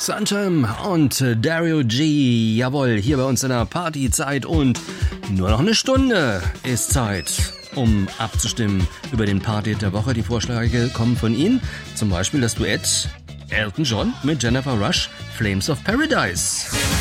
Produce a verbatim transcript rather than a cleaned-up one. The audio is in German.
Santem und Dario G. Jawohl, hier bei uns in der Partyzeit und nur noch eine Stunde ist Zeit, um abzustimmen über den Party der Woche. Die Vorschläge kommen von Ihnen, zum Beispiel das Duett Elton John mit Jennifer Rush, Flames of Paradise.